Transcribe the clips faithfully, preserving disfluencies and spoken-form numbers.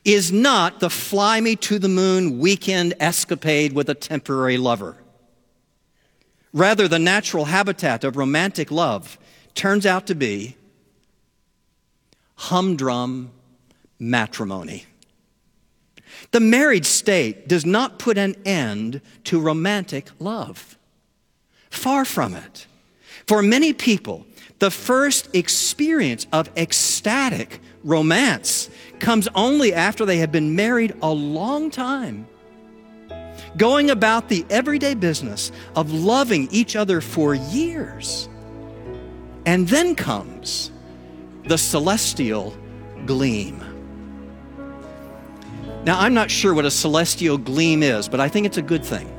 is not the fly-me-to-the-moon weekend escapade with a temporary lover. Rather, the natural habitat of romantic love turns out to be humdrum matrimony. The married state does not put an end to romantic love. Far from it. For many people, the first experience of ecstatic romance comes only after they have been married a long time, going about the everyday business of loving each other for years. And then comes the celestial gleam. Now, I'm not sure what a celestial gleam is, but I think it's a good thing.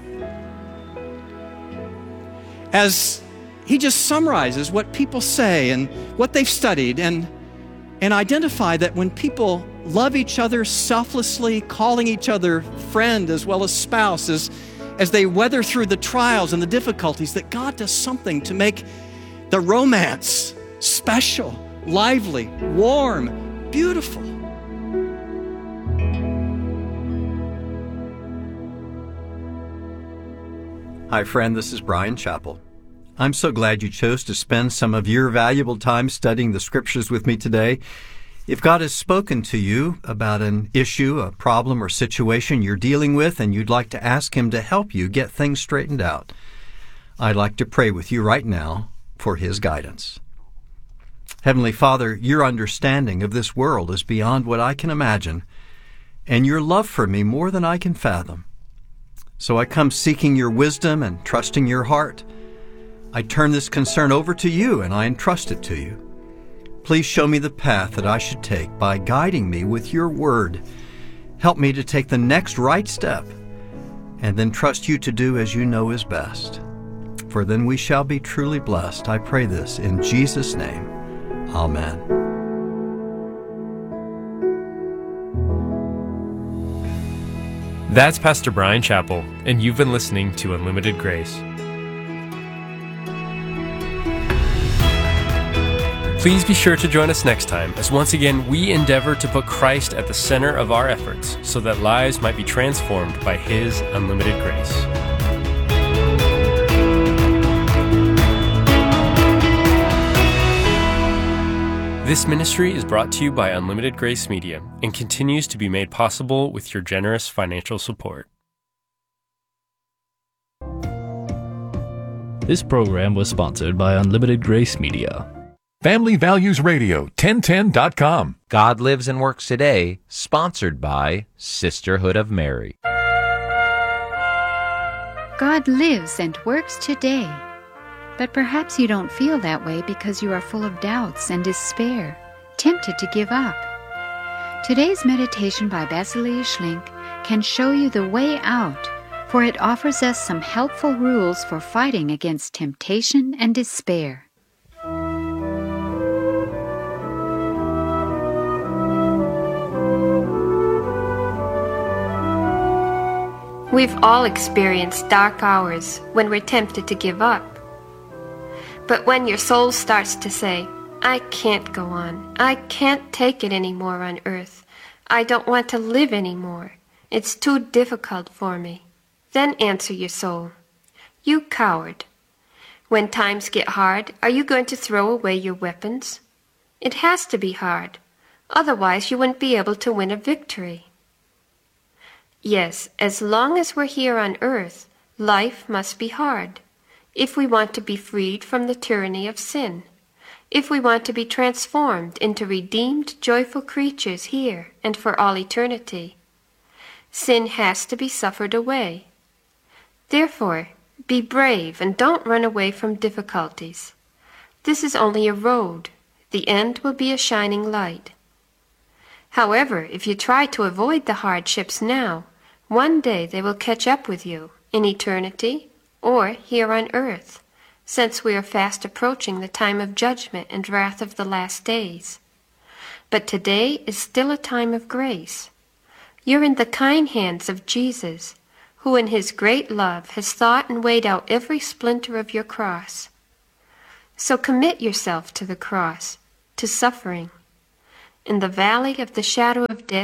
As he just summarizes what people say and what they've studied and, and identify that when people love each other selflessly, calling each other friend as well as spouse, as, as they weather through the trials and the difficulties, that God does something to make the romance special, lively, warm, beautiful. Hi, friend. This is Brian Chappell. I'm so glad you chose to spend some of your valuable time studying the Scriptures with me today. If God has spoken to you about an issue, a problem, or situation you're dealing with, and you'd like to ask Him to help you get things straightened out, I'd like to pray with you right now for His guidance. Heavenly Father, your understanding of this world is beyond what I can imagine, and your love for me more than I can fathom. So I come seeking your wisdom and trusting your heart. I turn this concern over to you and I entrust it to you. Please show me the path that I should take by guiding me with your word. Help me to take the next right step and then trust you to do as you know is best. For then we shall be truly blessed. I pray this in Jesus' name. Amen. That's Pastor Brian Chappell, and you've been listening to Unlimited Grace. Please be sure to join us next time as once again we endeavor to put Christ at the center of our efforts so that lives might be transformed by His unlimited grace. This ministry is brought to you by Unlimited Grace Media and continues to be made possible with your generous financial support. This program was sponsored by Unlimited Grace Media. Family Values Radio, ten ten dot com. God Lives and Works Today, sponsored by Sisterhood of Mary. God lives and works today. But perhaps you don't feel that way because you are full of doubts and despair, tempted to give up. Today's meditation by Basilius Schlink can show you the way out, for it offers us some helpful rules for fighting against temptation and despair. We've all experienced dark hours when we're tempted to give up. But when your soul starts to say, I can't go on, I can't take it anymore on earth, I don't want to live anymore, it's too difficult for me, then answer your soul, you coward. When times get hard, are you going to throw away your weapons? It has to be hard, otherwise you wouldn't be able to win a victory. Yes, as long as we're here on earth, life must be hard. If we want to be freed from the tyranny of sin, if we want to be transformed into redeemed, joyful creatures here and for all eternity, sin has to be suffered away. Therefore, be brave and don't run away from difficulties. This is only a road. The end will be a shining light. However, if you try to avoid the hardships now, one day they will catch up with you in eternity or here on earth, since we are fast approaching the time of judgment and wrath of the last days. But today is still a time of grace. You're in the kind hands of Jesus, who in His great love has thought and weighed out every splinter of your cross. So commit yourself to the cross, to suffering. In the valley of the shadow of death,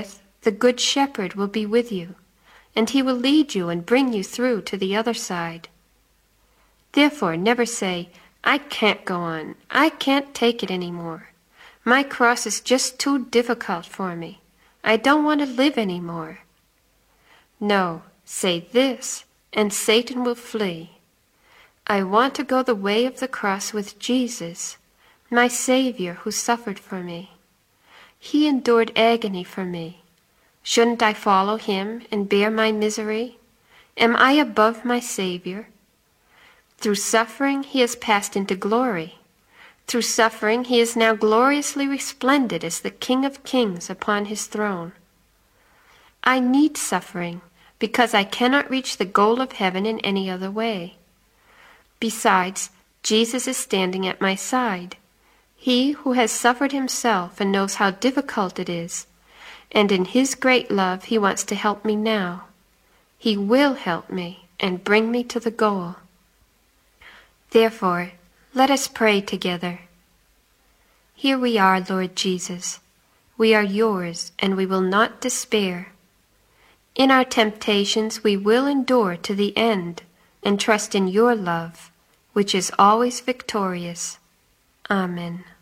The Good Shepherd will be with you, and he will lead you and bring you through to the other side. Therefore, never say, I can't go on. I can't take it any more. My cross is just too difficult for me. I don't want to live any more. No, say this, and Satan will flee. I want to go the way of the cross with Jesus, my Savior who suffered for me. He endured agony for me. Shouldn't I follow him and bear my misery? Am I above my Savior? Through suffering he has passed into glory. Through suffering he is now gloriously resplendent as the King of Kings upon his throne. I need suffering because I cannot reach the goal of heaven in any other way. Besides, Jesus is standing at my side. He who has suffered himself and knows how difficult it is, and in his great love he wants to help me now. He will help me and bring me to the goal. Therefore, let us pray together. Here we are, Lord Jesus. We are yours, and we will not despair. In our temptations we will endure to the end and trust in your love, which is always victorious. Amen.